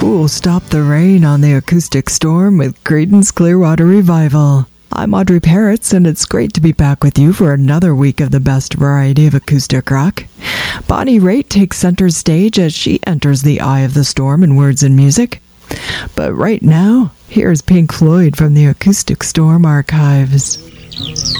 Who'll stop the rain on the acoustic storm with Creedence Clearwater Revival? I'm Audrey Parrots, and it's great to be back with you for another week of the best variety of acoustic rock. Bonnie Raitt takes center stage as she enters the eye of the storm in words and music. But right now, here's Pink Floyd from the Acoustic Storm archives.